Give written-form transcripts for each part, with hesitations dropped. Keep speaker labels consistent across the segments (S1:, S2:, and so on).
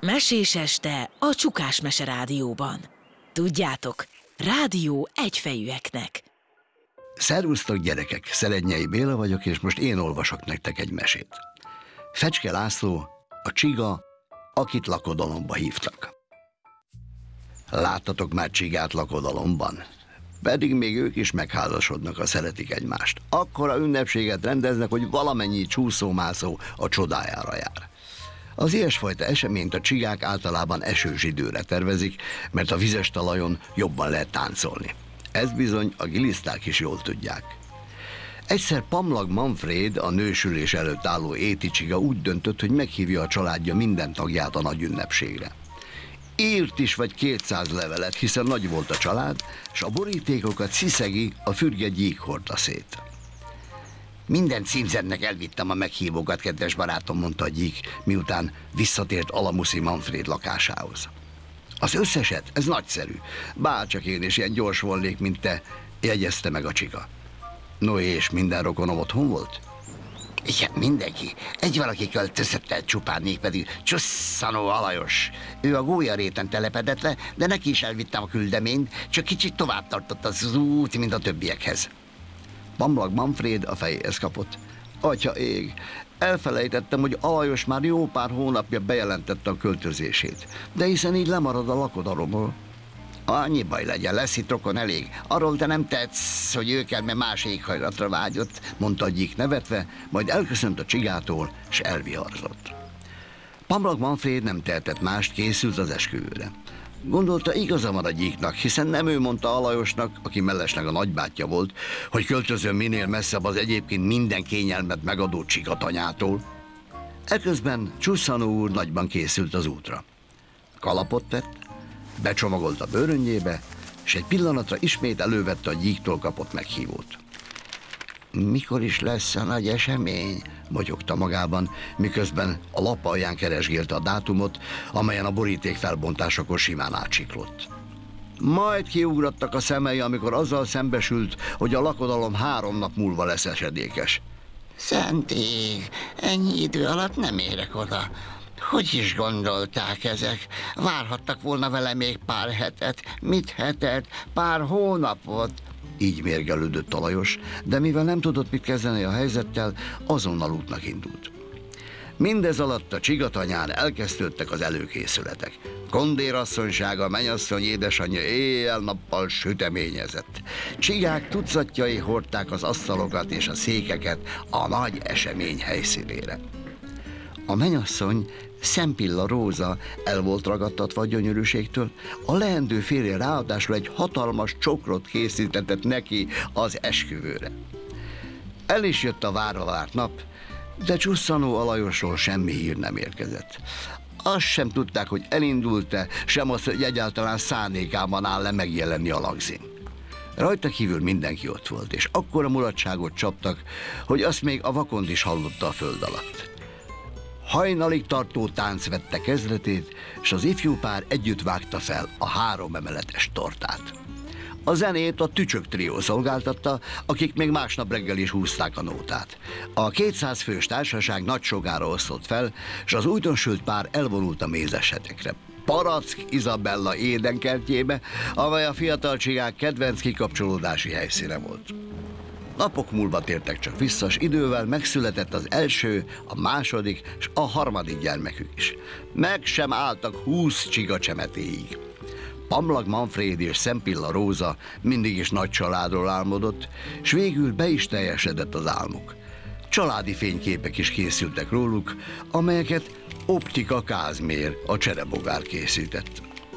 S1: Mesés este a Csukás Mese Rádióban. Tudjátok, rádió egyfejűeknek.
S2: Szervusztok gyerekek, Szelednyei Béla vagyok, és most én olvasok nektek egy mesét. Fecske László, a csiga, akit lakodalomba hívtak. Láttatok már csigát lakodalomban? Pedig még ők is megházasodnak, ha szeretik egymást. Akkora ünnepséget rendeznek, hogy valamennyi csúszómászó a csodájára jár. Az ilyesfajta eseményt a csigák általában esős időre tervezik, mert a vizes talajon jobban lehet táncolni. Ezt bizony a giliszták is jól tudják. Egyszer Pamlag Manfréd, a nősülés előtt álló Éti csiga úgy döntött, hogy meghívja a családja minden tagját a nagy ünnepségre. Írt is vagy 200 levelet, hiszen nagy volt a család, és a borítékokat Sziszegi, a fürge gyík hordta szét. Minden címzetnek elvittem a meghívókat, kedves barátom, mondta a gyík, miután visszatért Alamuszi Manfréd lakásához. Az összeset, ez nagyszerű. Bárcsak én is ilyen gyors volnék, mint te, jegyezte meg a csiga. No, és minden rokonom otthon volt? Igen, mindenki. Egy valaki költözött el csupán, mégpedig Csusszanó Alajos. Ő a Gólyaréten telepedett le, de neki is elvittem a küldeményt, csak kicsit tovább tartott az út, mint a többiekhez. Pamlag Manfréd a fejéhez kapott. Atya ég, elfelejtettem, hogy Alajos már jó pár hónapja bejelentette a költözését, de hiszen így lemarad a lakodalomról. Annyi baj legyen, lesz itt rokon elég. Arról te nem tetsz, hogy ő kell, mert más éghajlatra vágyott, mondta a gyík nevetve, majd elköszönt a csigától, s elviharzott. Pamlag Manfréd nem tehetett mást, készült az esküvőre. Gondolta, igaza van a gyíknak, hiszen nem ő mondta Alajosnak, aki mellesleg a nagybátyja volt, hogy költözön minél messzebb az egyébként minden kényelmet megadó csigatanyától. Eközben Csusszanó úr nagyban készült az útra. Kalapot vett, becsomagolt a bőröngyébe, és egy pillanatra ismét elővette a gyíktól kapott meghívót. Mikor is lesz a nagy esemény? Motyogta magában, miközben a lap alján keresgélte a dátumot, amelyen a boríték felbontásakor simán átsiklott. Majd kiugrottak a szemei, amikor azzal szembesült, hogy a lakodalom 3 nap múlva lesz esedékes.
S3: Szent ég, ennyi idő alatt nem érek oda. Hogy is gondolták ezek? Várhattak volna vele még pár hetet, mit hetet, pár hónapot.
S2: Így mérgelődött Alajos, de mivel nem tudott mit kezdeni a helyzettel, azonnal útnak indult. Mindez alatt a csigatanyán elkezdődtek az előkészületek. Kondérasszonysága, mennyasszony édesanyja éjjel-nappal süteményezett. Csigák tucatjai hordták az asztalokat és a székeket a nagy esemény helyszínére. A mennyasszony, Szempilla Róza el volt ragadtatva a gyönyörűségtől, a leendő férje ráadásul egy hatalmas csokrot készítetett neki az esküvőre. El is jött a várva várt nap, de Csusszanó Alajosról semmi hír nem érkezett. Azt sem tudták, hogy elindult-e, sem azt, hogy egyáltalán szándékában áll-e megjelenni a lagzin. Rajta kívül mindenki ott volt, és akkora mulatságot csaptak, hogy azt még a vakond is hallotta a föld alatt. Hajnalig tartó tánc vette kezdetét, és az ifjú pár együtt vágta fel a 3 emeletes tortát. A zenét a Tücsök trió szolgáltatta, akik még másnap reggel is húzták a nótát. A 200 fős társaság nagy sogára osztott fel, és az újdonsült pár elvonult a mézesetekre. Parack Izabella édenkertjébe, amely a fiatal csigák kedvenc kikapcsolódási helyszíne volt. Napok múlva tértek csak vissza, s idővel megszületett az első, a második és a 3. gyermekük is. Meg sem álltak 20 csiga csemetéig. Pamlag Manfréd és Szempilla Róza mindig is nagy családról álmodott, s végül be is teljesedett az álmuk. Családi fényképek is készültek róluk, amelyeket Optika Kázmér, a cserebogár készített.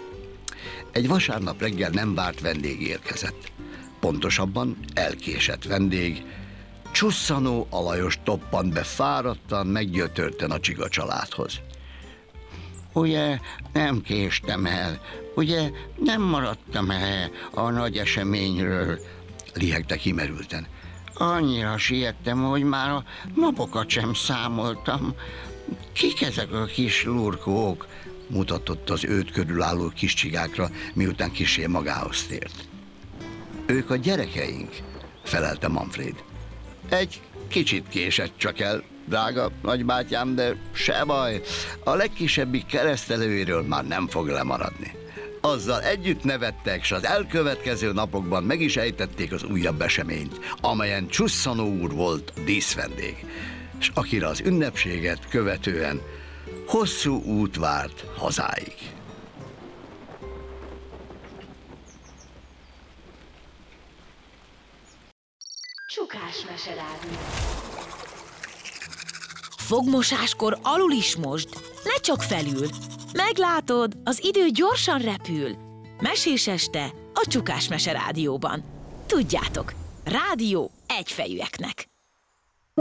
S2: Egy vasárnap reggel nem várt vendég érkezett. Pontosabban elkésett vendég. Csusszanó Alajos toppant be fáradtan, meggyötörten a csiga családhoz.
S3: Ugye nem késtem el, ugye nem maradtam el a nagy eseményről,
S2: lihegte kimerülten.
S3: Annyira siettem, hogy már a napokat sem számoltam. Kik ezek a kis lurkók?
S2: Mutatott az őt körülálló kis csigákra, miután kissé magához tért. Ők a gyerekeink, felelte Manfréd. Egy kicsit késett csak el, drága nagybátyám, de se baj, a legkisebbik keresztelőjéről már nem fog lemaradni. Azzal együtt nevettek, s az elkövetkező napokban meg is ejtették az újabb eseményt, amelyen Csusszanó úr volt a díszvendég, és akire az ünnepséget követően hosszú út várt hazáig.
S1: Csukás meserádió. Fogmosáskor alul is mosd, ne csak felül. Meglátod, az idő gyorsan repül. Mesés este a Csukás meserádióban. Tudjátok, rádió egyfejűeknek.